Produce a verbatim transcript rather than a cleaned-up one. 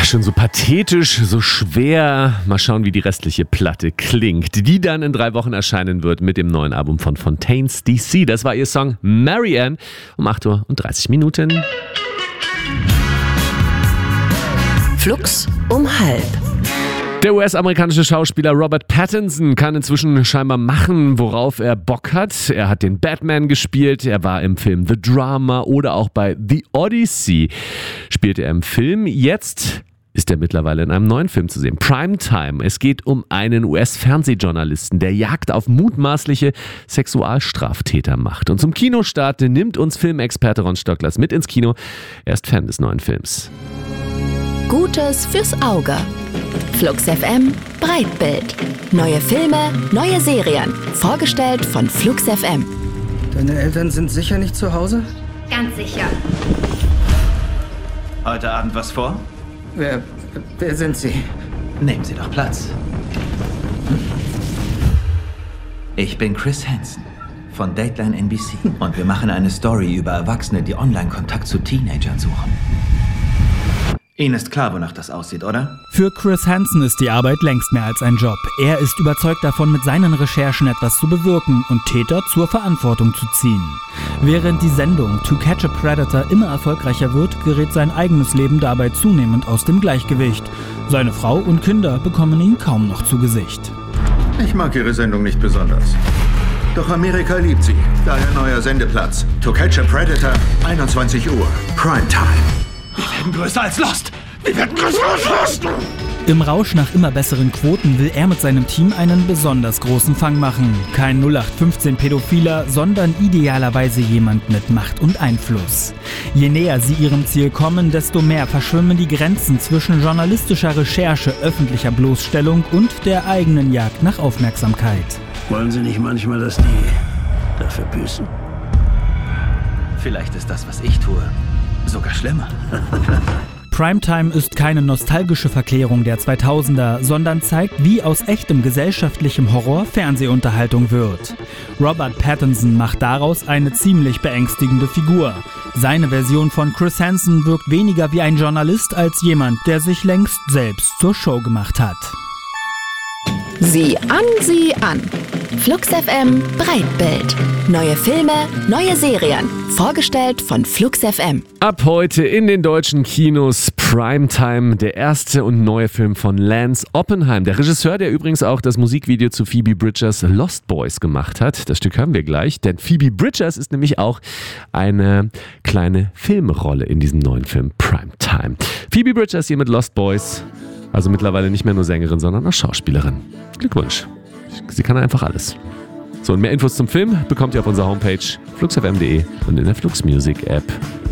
schon so pathetisch, so schwer. Mal schauen, wie die restliche Platte klingt, die dann in drei Wochen erscheinen wird mit dem neuen Album von Fontaines D C. Das war ihr Song Marianne um acht Uhr und dreißig Minuten. Flux um halb. Der U S-amerikanische Schauspieler Robert Pattinson kann inzwischen scheinbar machen, worauf er Bock hat. Er hat den Batman gespielt, er war im Film The Drama oder auch bei The Odyssey spielte er im Film. Jetzt ist er mittlerweile in einem neuen Film zu sehen, Primetime. Es geht um einen U S-Fernsehjournalisten, der Jagd auf mutmaßliche Sexualstraftäter macht. Und zum Kinostart nimmt uns Filmexperte Ron Stocklers mit ins Kino. Er ist Fan des neuen Films. Gutes fürs Auge. Flux F M Breitbild. Neue Filme, neue Serien. Vorgestellt von Flux F M. Deine Eltern sind sicher nicht zu Hause? Ganz sicher. Heute Abend was vor? Wer, wer sind Sie? Nehmen Sie doch Platz. Ich bin Chris Hansen von Dateline N B C und wir machen eine Story über Erwachsene, die Online-Kontakt zu Teenagern suchen. Ihnen ist klar, wonach das aussieht, oder? Für Chris Hansen ist die Arbeit längst mehr als ein Job. Er ist überzeugt davon, mit seinen Recherchen etwas zu bewirken und Täter zur Verantwortung zu ziehen. Während die Sendung To Catch a Predator immer erfolgreicher wird, gerät sein eigenes Leben dabei zunehmend aus dem Gleichgewicht. Seine Frau und Kinder bekommen ihn kaum noch zu Gesicht. Ich mag Ihre Sendung nicht besonders. Doch Amerika liebt sie. Daher neuer Sendeplatz. To Catch a Predator, einundzwanzig Uhr. Primetime. Wir werden größer als Lost! Wir werden größer als Lost! Im Rausch nach immer besseren Quoten will er mit seinem Team einen besonders großen Fang machen. Kein null acht fünfzehn Pädophiler, sondern idealerweise jemand mit Macht und Einfluss. Je näher sie ihrem Ziel kommen, desto mehr verschwimmen die Grenzen zwischen journalistischer Recherche, öffentlicher Bloßstellung und der eigenen Jagd nach Aufmerksamkeit. Wollen Sie nicht manchmal, dass die dafür büßen? Vielleicht ist das, was ich tue, sogar schlimmer. Primetime ist keine nostalgische Verklärung der zweitausender, sondern zeigt, wie aus echtem gesellschaftlichem Horror Fernsehunterhaltung wird. Robert Pattinson macht daraus eine ziemlich beängstigende Figur. Seine Version von Chris Hansen wirkt weniger wie ein Journalist als jemand, der sich längst selbst zur Show gemacht hat. Sieh an, sieh an. Flux F M Breitbild. Neue Filme, neue Serien. Vorgestellt von Flux F M. Ab heute in den deutschen Kinos Primetime, der erste und neue Film von Lance Oppenheim. Der Regisseur, der übrigens auch das Musikvideo zu Phoebe Bridgers Lost Boys gemacht hat. Das Stück hören wir gleich, denn Phoebe Bridgers ist nämlich auch eine kleine Filmrolle in diesem neuen Film Primetime. Phoebe Bridgers hier mit Lost Boys. Also mittlerweile nicht mehr nur Sängerin, sondern auch Schauspielerin. Glückwunsch. Sie kann einfach alles. So, und mehr Infos zum Film bekommt ihr auf unserer Homepage flux f m punkt de und in der Flux Music App.